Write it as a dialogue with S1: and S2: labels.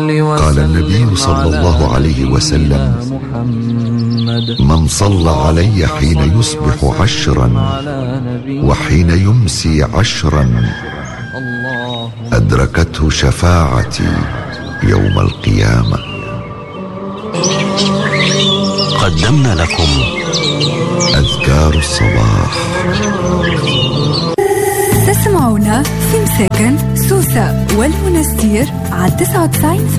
S1: قال النبي صلى الله عليه وسلم: من صلى علي حين يصبح 10 وحين يمسي 10 أدركته شفاعتي يوم القيامة.
S2: قدمنا لكم
S1: أذكار الصباح.
S3: تسمعونا في مساكن سوسة والمنستير على 99.8.